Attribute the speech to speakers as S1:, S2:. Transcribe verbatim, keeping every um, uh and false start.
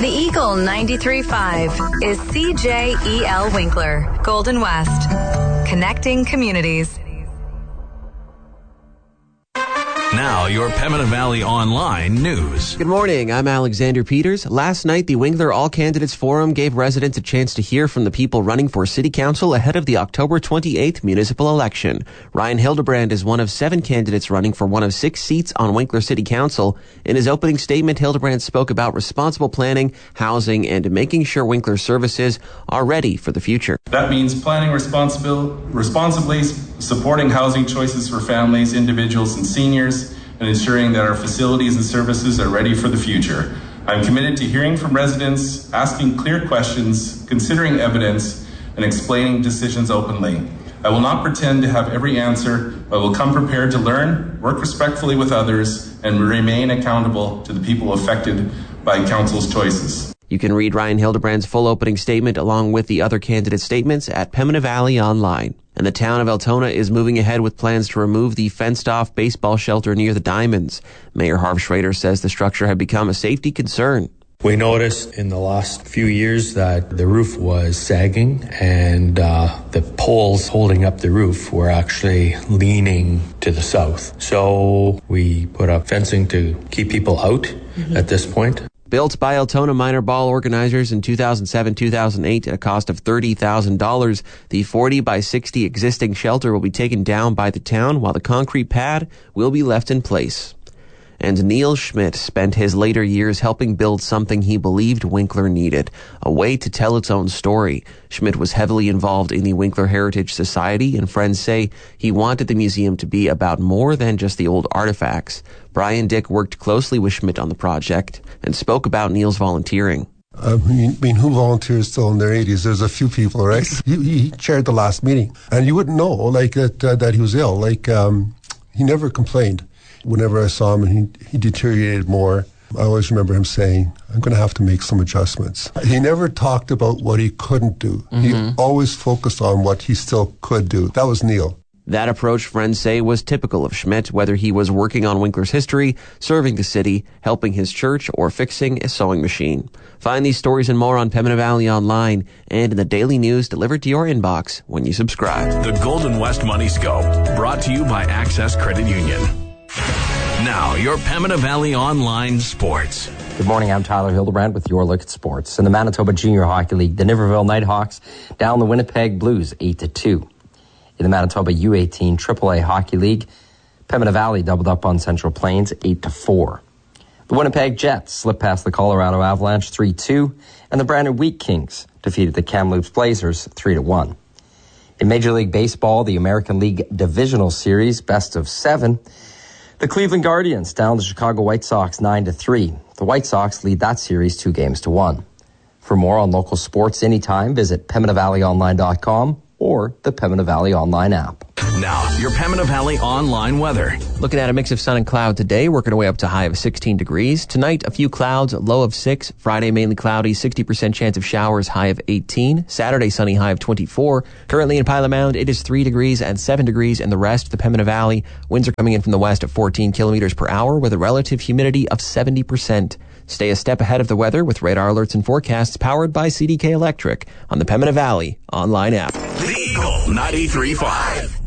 S1: The Eagle ninety-three point five is C J E L Winkler, Golden West. Connecting communities.
S2: Now, your Pembina Valley Online news.
S3: Good morning. I'm Alexander Peters. Last night, the Winkler All Candidates Forum gave residents a chance to hear from the people running for City Council ahead of the October twenty-eighth municipal election. Ryan Hildebrand is one of seven candidates running for one of six seats on Winkler City Council. In his opening statement, Hildebrand spoke about responsible planning, housing, and making sure Winkler services are ready for the future.
S4: That means planning responsibil- responsibly, supporting housing choices for families, individuals, and seniors, and ensuring that our facilities and services are ready for the future. I'm committed to hearing from residents, asking clear questions, considering evidence, and explaining decisions openly. I will not pretend to have every answer, but will come prepared to learn, work respectfully with others, and remain accountable to the people affected by Council's choices.
S3: You can read Ryan Hildebrand's full opening statement along with the other candidate statements at Pembina Valley Online. And the town of Altona is moving ahead with plans to remove the fenced-off baseball shelter near the Diamonds. Mayor Harv Schrader says the structure had become a safety concern.
S5: We noticed in the last few years that the roof was sagging and uh, the poles holding up the roof were actually leaning to the south. So we put up fencing to keep people out mm-hmm. at this point.
S3: Built by Altona minor ball organizers in two thousand seven to two thousand eight at a cost of thirty thousand dollars, the forty by sixty existing shelter will be taken down by the town while the concrete pad will be left in place. And Neil Schmidt spent his later years helping build something he believed Winkler needed, a way to tell its own story. Schmidt was heavily involved in the Winkler Heritage Society, and friends say he wanted the museum to be about more than just the old artifacts. Brian Dick worked closely with Schmidt on the project and spoke about Neil's volunteering.
S6: I mean, I mean, who volunteers still in their eighties? There's a few people, right? he, he chaired the last meeting, and you wouldn't know, like, that, uh, that he was ill. Like, um, he never complained. Whenever I saw him and he, he deteriorated more, I always remember him saying, I'm going to have to make some adjustments. He never talked about what he couldn't do. Mm-hmm. He always focused on what he still could do. That was Neil.
S3: That approach, friends say, was typical of Schmidt, whether he was working on Winkler's history, serving the city, helping his church, or fixing a sewing machine. Find these stories and more on Pembina Valley Online and in the daily news delivered to your inbox when you subscribe.
S2: The Golden West Money Scope, brought to you by Access Credit Union. Now, your Pembina Valley Online Sports.
S7: Good morning, I'm Tyler Hildebrand with your look at sports. In the Manitoba Junior Hockey League, the Niverville Nighthawks down the Winnipeg Blues eight to two. In the Manitoba U eighteen triple A Hockey League, Pembina Valley doubled up on Central Plains eight to four. The Winnipeg Jets slipped past the Colorado Avalanche three two, and the Brandon Wheat Kings defeated the Kamloops Blazers three to one. In Major League Baseball, the American League Divisional Series best of seven, the Cleveland Guardians down the Chicago White Sox nine to three. The White Sox lead that series two games to one. For more on local sports anytime, visit Pembina Valley Online dot com or the Pembina Valley Online app.
S2: Now, your Pembina Valley Online weather.
S3: Looking at a mix of sun and cloud today, working our way up to a high of sixteen degrees. Tonight, a few clouds, low of six. Friday, mainly cloudy, sixty percent chance of showers, high of eighteen. Saturday, sunny, high of twenty-four. Currently in Pilot Mound, it is three degrees and seven degrees in the rest of the Pembina Valley. Winds are coming in from the west at fourteen kilometers per hour with a relative humidity of seventy percent. Stay a step ahead of the weather with radar alerts and forecasts powered by C D K Electric on the Pembina Valley Online app.
S2: The Eagle ninety-three point five.